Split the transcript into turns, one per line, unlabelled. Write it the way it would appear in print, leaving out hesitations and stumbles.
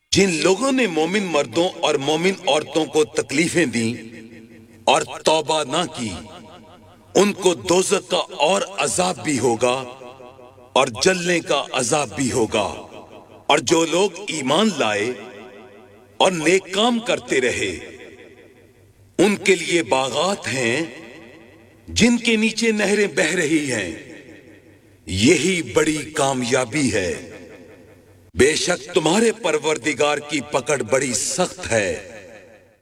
जिन लोगों ने मोमिन मर्दों और मोमिन औरतों को तकलीफें दी और तौबा ना की, उनको दोज़ख का और अजाब भी होगा और जलने का अजाब भी होगा। और जो लोग ईमान लाए और नेक काम करते रहे, उनके लिए बागात हैं जिनके नीचे नहरें बह रही हैं। यही बड़ी कामयाबी है। बेशक तुम्हारे परवरदिगार की पकड़ बड़ी सख्त है।